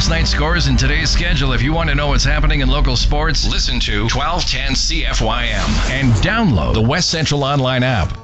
last night's scores and today's schedule. If you want to know what's happening in local sports, listen to 1210 CFYM and download the West Central Online app.